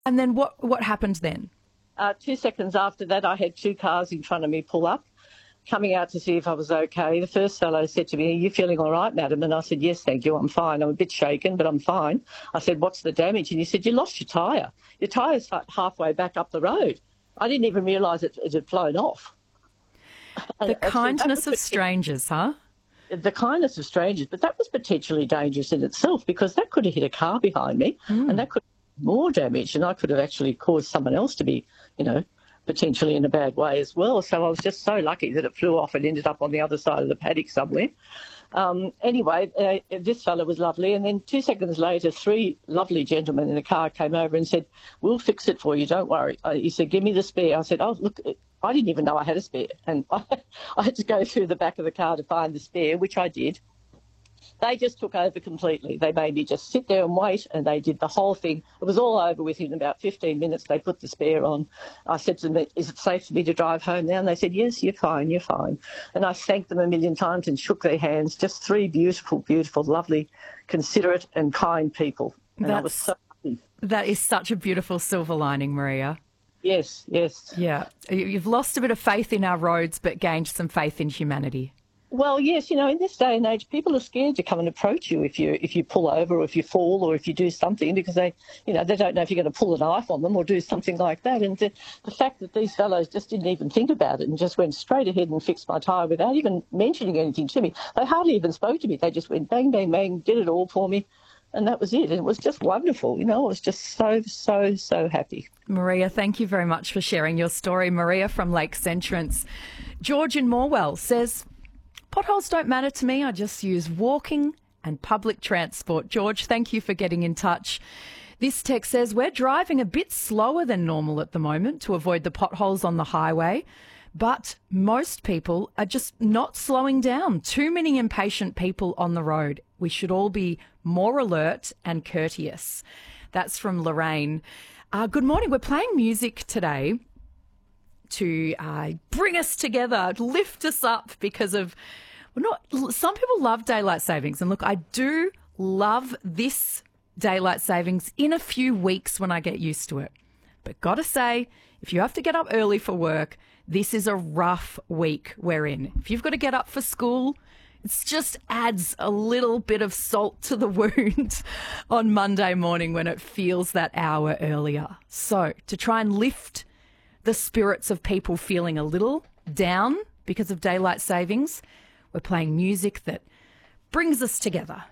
And then what happened then? 2 seconds after that, I had two cars in front of me pull up, coming out to see if I was okay. The first fellow said to me, "Are you feeling all right, madam?" And I said, "Yes, thank you, I'm fine. I'm a bit shaken, but I'm fine." I said, "What's the damage?" And he said, "You lost your tyre. Your tyre's halfway back up the road." I didn't even realise it had flown off. The And so that kindness was of strangers, huh? the kindness of strangers, but that was potentially dangerous in itself because that could have hit a car behind me and that could have more damage and I could have actually caused someone else to be, potentially in a bad way as well. So I was just so lucky that it flew off and ended up on the other side of the paddock somewhere. Anyway, this fellow was lovely. And then 2 seconds later, three lovely gentlemen in a car came over and said, "We'll fix it for you, don't worry." He said, "Give me the spare." I said, "Oh, look, I didn't even know I had a spare." And I had to go through the back of the car to find the spare, which I did. They just took over completely. They made me just sit there and wait, and they did the whole thing. It was all over within about 15 minutes. They put the spare on. I said to them, "Is it safe for me to drive home now?" And they said, "Yes, you're fine, you're fine." And I thanked them a million times and shook their hands. Just three beautiful, beautiful, lovely, considerate and kind people. And I was so happy. That is such a beautiful silver lining, Maria. Yes, yes. Yeah. You've lost a bit of faith in our roads but gained some faith in humanity. Well, yes, in this day and age, people are scared to come and approach you if you pull over or if you fall or if you do something because they don't know if you're going to pull a knife on them or do something like that. And the fact that these fellows just didn't even think about it and just went straight ahead and fixed my tyre without even mentioning anything to me. They hardly even spoke to me. They just went bang, bang, bang, did it all for me. And that was it. And it was just wonderful. I was just so, so, so happy. Maria, thank you very much for sharing your story. Maria from Lakes Entrance. George in Morwell says, "Potholes don't matter to me. I just use walking and public transport." George, thank you for getting in touch. This text says, "We're driving a bit slower than normal at the moment to avoid the potholes on the highway, but most people are just not slowing down. Too many impatient people on the road. We should all be more alert and courteous." That's from Lorraine. Good morning. We're playing music today to bring us together, lift us up because of some people love daylight savings. And look, I do love this daylight savings in a few weeks when I get used to it. But got to say, if you have to get up early for work, this is a rough week we're in. If you've got to get up for school, it just adds a little bit of salt to the wound on Monday morning when it feels that hour earlier. So to try and lift the spirits of people feeling a little down because of daylight savings, we're playing music that brings us together.